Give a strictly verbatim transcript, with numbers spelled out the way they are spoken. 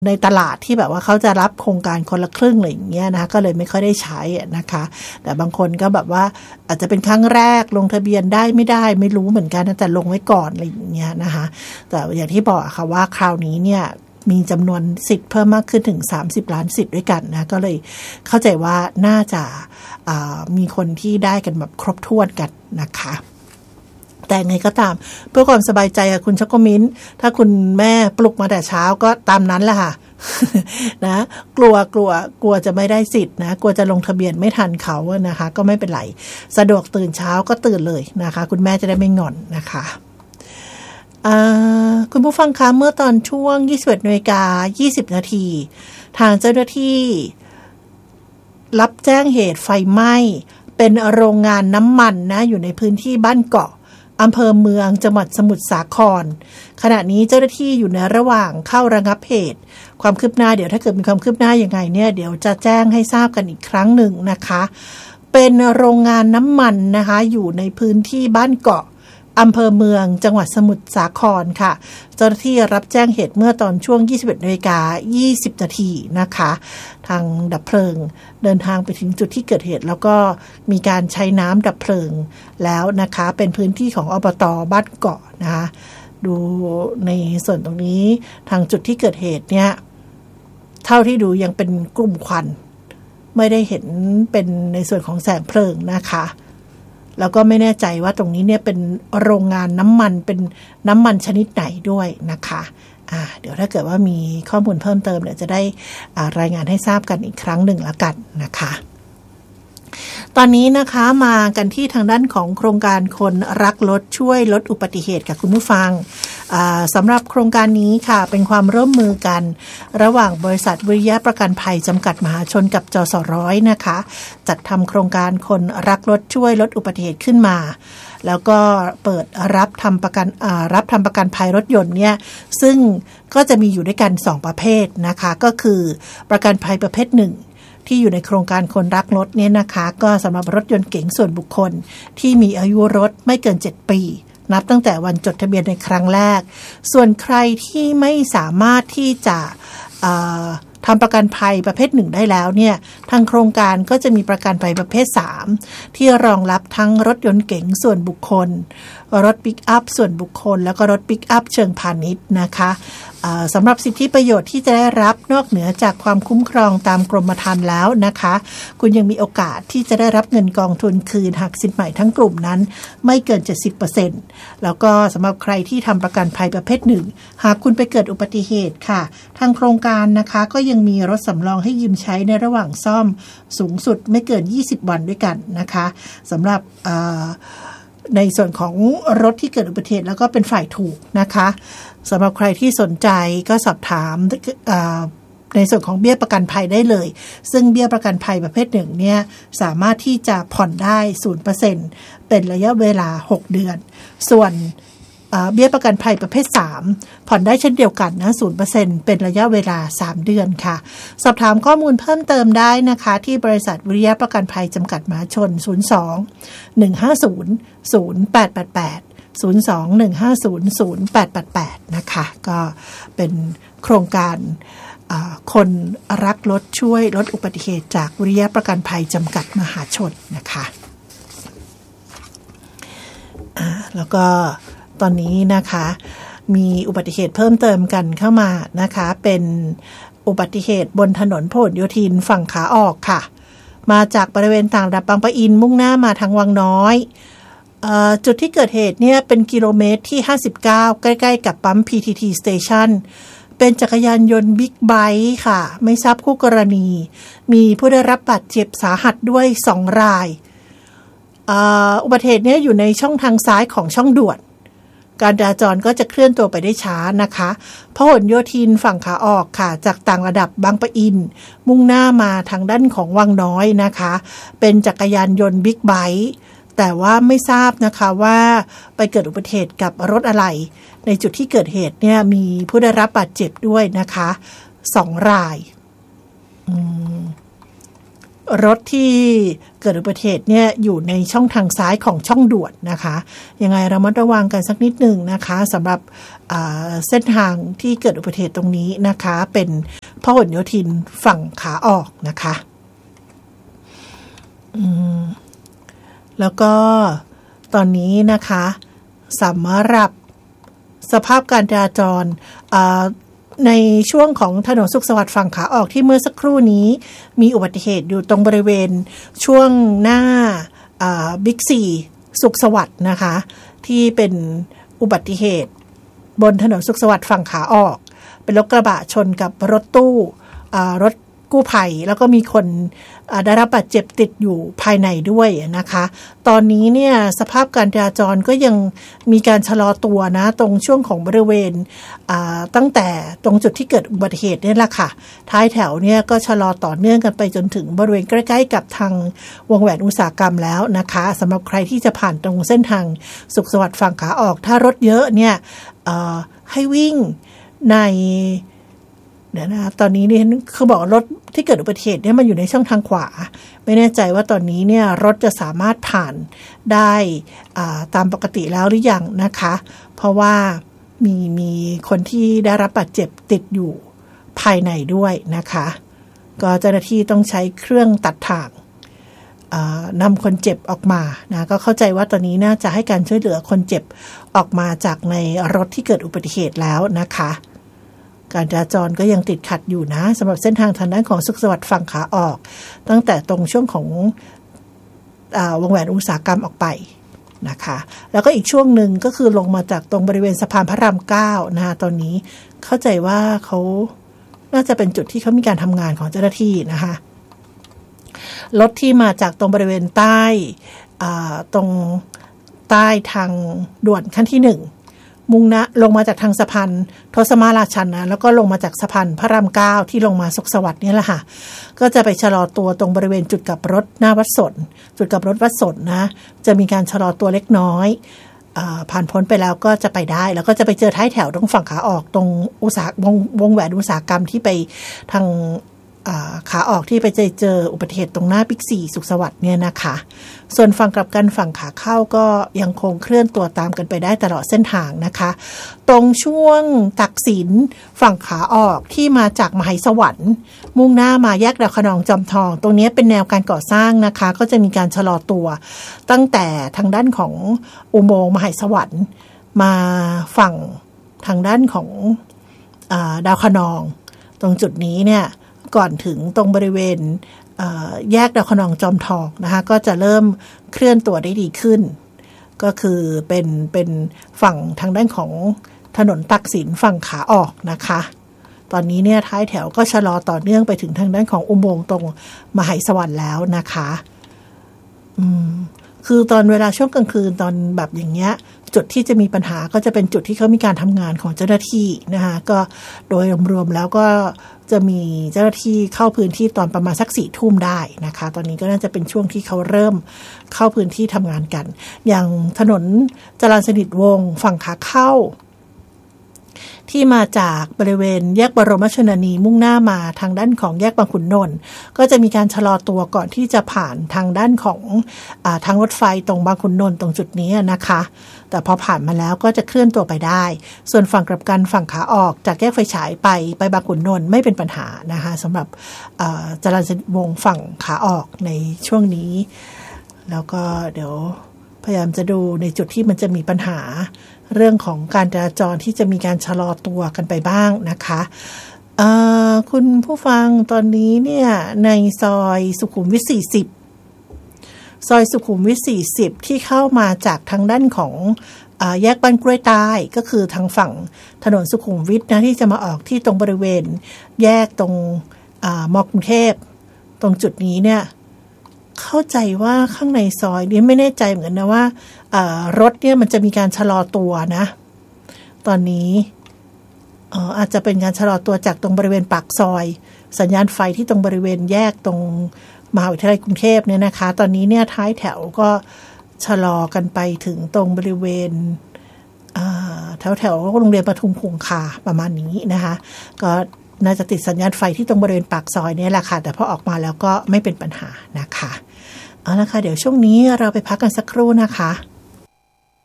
ในตลาดที่แบบว่าเขาจะรับโครงการคนละครึ่งอะไรอย่างเงี้ยนะก็เลยไม่ค่อยได้ใช้นะคะแต่บางคนก็แบบว่าอาจจะเป็นครั้งแรกลงทะเบียนได้ไม่ได้ไม่รู้เหมือนกันแต่ลงไว้ก่อนอะไรอย่างเงี้ยนะคะแต่อย่างที่บอกค่ะว่าคราวนี้เนี่ยมีจำนวนสิทธิ์เพิ่มมากขึ้นถึงสามสิบล้านสิทธิ์ด้วยกันนะก็เลยเข้าใจว่าน่าจะมีคนที่ได้กันแบบครบถ้วนกันนะคะแต่ไงก็ตามเพื่อความสบายใจค่ะคุณช็อกโกมิ้นถ้าคุณแม่ปลุกมาแต่เช้าก็ตามนั้นแหละค่ะ นะกลัวกลัวกลัวจะไม่ได้สิทธิ์นะกลัวจะลงทะเบียนไม่ทันเขานะคะก็ไม่เป็นไรสะดวกตื่นเช้าก็ตื่นเลยนะคะคุณแม่จะได้ไม่งอนนะคะคุณผู้ฟังคะเมื่อตอนช่วง ยี่สิบเอ็ดนาฬิกายี่สิบนาทีทางเจ้าหน้าที่รับแจ้งเหตุไฟไหม้เป็นโรงงานน้ำมันนะอยู่ในพื้นที่บ้านเกาะอำเภอเมืองจังหวัดสมุทรสาครขณะนี้เจ้าหน้าที่อยู่ในระหว่างเข้าระงับเหตุความคืบหน้าเดี๋ยวถ้าเกิดมีความคืบหน้ายังไงเนี่ยเดี๋ยวจะแจ้งให้ทราบกันอีกครั้งหนึ่งนะคะเป็นโรงงานน้ำมันนะคะอยู่ในพื้นที่บ้านเกาะอำเภอเมืองจังหวัดสมุทรสาครค่ะเจ้าหน้าที่รับแจ้งเหตุเมื่อตอนช่วง ยี่สิบเอ็ดนาฬิกายี่สิบนาทีนะคะทางดับเพลิงเดินทางไปถึงจุดที่เกิดเหตุแล้วก็มีการใช้น้ำดับเพลิงแล้วนะคะเป็นพื้นที่ของอบต.บ้านเกาะนะคะดูในส่วนตรงนี้ทางจุดที่เกิดเหตุเนี่ยเท่าที่ดูยังเป็นกลุ่มควันไม่ได้เห็นเป็นในส่วนของแสงเพลิงนะคะแล้วก็ไม่แน่ใจว่าตรงนี้เนี่ยเป็นโรงงานน้ำมันเป็นน้ำมันชนิดไหนด้วยนะคะอ่าเดี๋ยวถ้าเกิดว่ามีข้อมูลเพิ่มเติมเดี๋ยวจะได้อ่ารายงานให้ทราบกันอีกครั้งหนึ่งละกันนะคะตอนนี้นะคะมากันที่ทางด้านของโครงการคนรักรถช่วยลดอุบัติเหตุกับคุณผู้ฟังสำหรับโครงการนี้ค่ะเป็นความร่วมมือกันระหว่างบริษัทวิริยะประกันภัยจำกัดมหาชนกับจสร้อยนะคะจัดทำโครงการคนรักรถช่วยลดอุบัติเหตุขึ้นมาแล้วก็เปิดรับทำประกันรับทำประกันภัยรถยนต์เนี่ยซึ่งก็จะมีอยู่ด้วยกันสองประเภทนะคะก็คือประกันภัยประเภทหนึ่งที่อยู่ในโครงการคนรักรถเนี่ยนะคะก็สำหรับรถยนต์เก๋งส่วนบุคคลที่มีอายุรถไม่เกินเจ็ดปีนับตั้งแต่วันจดทะเบียนในครั้งแรกส่วนใครที่ไม่สามารถที่จะทำประกันภัยประเภทหนึ่งได้แล้วเนี่ยทางโครงการก็จะมีประกันภัยประเภทสามที่รองรับทั้งรถยนต์เก๋งส่วนบุคคลรถปิกอัพส่วนบุคคลแล้วก็รถปิกอัพเชิงพาณิชย์นะคะสำหรับสิทธิประโยชน์ที่จะได้รับนอกเหนือจากความคุ้มครองตามกรมธรรม์แล้วนะคะคุณยังมีโอกาสที่จะได้รับเงินกองทุนคืนหากสิทธิ์ใหม่ทั้งกลุ่มนั้นไม่เกิน เจ็ดสิบเปอร์เซ็นต์ แล้วก็สำหรับใครที่ทำประกันภัยประเภทหนึ่งหากคุณไปเกิดอุบัติเหตุค่ะทางโครงการนะคะก็ยังมีรถสำรองให้ยืมใช้ในระหว่างซ่อมสูงสุดไม่เกินยี่สิบวันด้วยกันนะคะสำหรับในส่วนของรถที่เกิดอุบัติเหตุแล้วก็เป็นฝ่ายถูกนะคะสำหรับใครที่สนใจก็สอบถามในส่วนของเบี้ยประกันภัยได้เลยซึ่งเบี้ยประกันภัยประเภทหนึ่งเนี่ยสามารถที่จะผ่อนได้ ศูนย์เปอร์เซ็นต์ เป็นระยะเวลาหกเดือนส่วนเบี้ยประกันภัยประเภทสามผ่อนได้เช่นเดียวกันนะ ศูนย์เปอร์เซ็นต์ เป็นระยะเวลาสามเดือนค่ะสอบถามข้อมูลเพิ่มเติมได้นะคะที่บริษัทวิริยะประกันภัยจำกัดมหาชนศูนย์ สอง หนึ่ง ห้า ศูนย์ ศูนย์ แปด แปด แปด ศูนย์ สอง หนึ่ง ห้า ศูนย์ ศูนย์ แปด แปด แปดนะคะก็เป็นโครงการคนรักรถช่วยลดอุบัติเหตุจากวิริยะประกันภัยจำกัดมหาชนนะคะแล้วก็ตอนนี้นะคะมีอุบัติเหตุเพิ่มเติมกันเข้ามานะคะเป็นอุบัติเหตุบนถนนพหลโยธินฝั่งขาออกค่ะมาจากบริเวณต่างระดับบางปะอินมุ่งหน้ามาทางวังน้อยจุดที่เกิดเหตุเนี่ยเป็นกิโลเมตรที่ห้าสิบเก้าใกล้ๆกับปั๊ม พี ที ที Station เป็นจักรยานยนต์บิ๊กไบค์ค่ะไม่ทราบคู่กรณีมีผู้ได้รับบาดเจ็บสาหัสด้วยสองรายอุบัติเหตุนี้อยู่ในช่องทางซ้ายของช่องด่วนการจราจรก็จะเคลื่อนตัวไปได้ช้านะคะพหลโยธินฝั่งขาออกค่ะจากต่างระดับบางปะอินมุ่งหน้ามาทางด้านของวังน้อยนะคะเป็นจักรยานยนต์บิ๊กไบค์แต่ว่าไม่ทราบนะคะว่าไปเกิดอุบัติเหตุกับรถอะไรในจุดที่เกิดเหตุเนี่ยมีผู้ได้รับบาดเจ็บด้วยนะคะสองรายรถที่เกิดอุบัติเหตุเนี่ยอยู่ในช่องทางซ้ายของช่องด่วนนะคะยังไงเรามาระวังกันสักนิดหนึ่งนะคะสำหรับเส้นทางที่เกิดอุบัติเหตุตรงนี้นะคะเป็นพหลโยธินฝั่งขาออกนะคะอืมแล้วก็ตอนนี้นะคะสำหรับสภาพการจราจรในช่วงของถนนสุขสวัสดิ์ฝั่งขาออกที่เมื่อสักครู่นี้มีอุบัติเหตุอยู่ตรงบริเวณช่วงหน้าบิ๊กซีสุขสวัสดิ์นะคะที่เป็นอุบัติเหตุบนถนนสุขสวัสดิ์ฝั่งขาออกเป็นรถกระบะชนกับรถตู้รถกู้ภัยแล้วก็มีคนได้รับบาดเจ็บติดอยู่ภายในด้วยนะคะตอนนี้เนี่ยสภาพการจราจรก็ยังมีการชะลอตัวนะตรงช่วงของบริเวณตั้งแต่ตรงจุดที่เกิดอุบัติเหตุนี่แหละค่ะท้ายแถวเนี่ยก็ชะลอต่อเนื่องกันไปจนถึงบริเวณใกล้ๆกับทางวงแหวนอุตสาหกรรมแล้วนะคะสำหรับใครที่จะผ่านตรงเส้นทางสุขสวัสดิ์ฝั่งขาออกถ้ารถเยอะเนี่ยให้วิ่งในเดี๋ยวนะตอนนี้เนี่ยคือบอกรถที่เกิดอุบัติเหตุเนี่ยมันอยู่ในช่องทางขวาไม่แน่ใจว่าตอนนี้เนี่ยรถจะสามารถผ่านได้ตามปกติแล้วหรือยังนะคะเพราะว่ามีมีคนที่ได้รับบาดเจ็บติดอยู่ภายในด้วยนะคะก็เจ้าหน้าที่ต้องใช้เครื่องตัดถ่างนำคนเจ็บออกมานะก็เข้าใจว่าตอนนี้น่าจะให้การช่วยเหลือคนเจ็บออกมาจากในรถที่เกิดอุบัติเหตุแล้วนะคะการจราจรก็ยังติดขัดอยู่นะสำหรับเส้นทางทางด้านของสุขสวัสดิ์ฝั่งขาออกตั้งแต่ตรงช่วงของอ่าวงแหวนอุตสาหกรรมออกไปนะคะแล้วก็อีกช่วงหนึ่งก็คือลงมาจากตรงบริเวณสะพานพระรามเก้านะคะตอนนี้เข้าใจว่าเขาน่าจะเป็นจุดที่เขามีการทำงานของเจ้าหน้าที่นะคะรถที่มาจากตรงบริเวณใต้อ่าตรงใต้ทางด่วนขั้นที่หนึ่งมุ่งหน้าลงมาจากทางสะพานทศมาราชันนะแล้วก็ลงมาจากสะพานพระรามเก้าที่ลงมาสุขสวัสดิ์นี่แหละค่ะก็จะไปชะลอตัวตรงบริเวณจุดกลับรถหน้าวัดสนจุดกลับรถวัดสนนะจะมีการชะลอตัวเล็กน้อยผ่านพ้นไปแล้วก็จะไปได้แล้วก็จะไปเจอท้ายแถวตรงฝั่งขาออกตรงอุตสาหวงวงแหวนอุตสาหกรรมที่ไปทางขาออกที่ไปเจอเจออุบัติเหตุตรงหน้าบิ๊กซีสุขสวัสดิ์เนี่ยนะคะส่วนฝั่งกลับกันฝั่งขาเข้าก็ยังคงเคลื่อนตัวตามกันไปได้ตลอดเส้นทางนะคะตรงช่วงตักสินฝั่งขาออกที่มาจากมหาสวรรค์มุ่งหน้ามาแยกดาวขนองจอมทองตรงนี้เป็นแนวการก่อสร้างนะคะก็จะมีการชะลอตัวตั้งแต่ทางด้านของอุโมงค์มหาสวรรค์มาฝั่งทางด้านของดาวขนองตรงจุดนี้เนี่ยก่อนถึงตรงบริเวณแยกดาวขนองจอมทองนะคะก็จะเริ่มเคลื่อนตัวได้ดีขึ้นก็คือเป็นเป็นฝั่งทางด้านของถนนตักสินฝั่งขาออกนะคะตอนนี้เนี่ยท้ายแถวก็ชะลอต่อเนื่องไปถึงทางด้านของอุโมงค์ตรงมหาสวรรค์แล้วนะคะอืมคือตอนเวลาช่วงกลางคืนตอนแบบอย่างเงี้ยจุดที่จะมีปัญหาก็จะเป็นจุดที่เขามีการทำงานของเจ้าหน้าที่นะคะก็โดยรวมๆแล้วก็จะมีเจ้าหน้าที่เข้าพื้นที่ตอนประมาณสักสี่ทุ่มได้นะคะตอนนี้ก็น่าจะเป็นช่วงที่เขาเริ่มเข้าพื้นที่ทำงานกันอย่างถนนจรัญสนิทวงศ์ฝั่งขาเข้าที่มาจากบริเวณแยกบรมชนนีมุ่งหน้ามาทางด้านของแยกบางขุนนนท์ก็จะมีการชะลอตัวก่อนที่จะผ่านทางด้านของอ่าทางรถไฟตรงบางขุนนนท์ตรงจุดนี้นะคะแต่พอผ่านมาแล้วก็จะเคลื่อนตัวไปได้ส่วนฝั่งกลับกันฝั่งขาออกจากแยกไฟฉายไปไปบางขุนนนท์ไม่เป็นปัญหานะคะสำหรับจรัญสนิทวงศ์ฝั่งขาออกในช่วงนี้แล้วก็เดี๋ยวพยายามจะดูในจุดที่มันจะมีปัญหาเรื่องของการจราจรที่จะมีการชะลอตัวกันไปบ้างนะคะคุณผู้ฟังตอนนี้เนี่ยในซอยสุขุมวิทสี่สิบซอยสุขุมวิทสี่สิบที่เข้ามาจากทางด้านของอ่าแยกบ้านกล้วยใต้ก็คือทางฝั่งถนนสุขุมวิทนะที่จะมาออกที่ตรงบริเวณแยกตรงอ่ามอกรุงเทพตรงจุดนี้เนี่ยเข้าใจว่าข้างในซอยนี้ไม่แน่ใจเหมือนกันนะว่ารถเนี่ยมันจะมีการชะลอตัวนะตอนนี้เอ่ออาจจะเป็นการชะลอตัวจากตรงบริเวณปากซอยสัญญาณไฟที่ตรงบริเวณแยกตรงมหาวิทยาลัยกรุงเทพเนี่ยนะคะตอนนี้เนี่ยท้ายแถวก็ชะลอกันไปถึงตรงบริเวณแถวแถวโรงเรียนปทุมคงคาประมาณนี้นะคะก็น่าจะติดสัญญาณไฟที่ตรงบริเวณปากซอยนี่แหละค่ะแต่พอออกมาแล้วก็ไม่เป็นปัญหานะคะเอาละค่ะเดี๋ยวช่วงนี้เราไปพักกันสักครู่นะคะ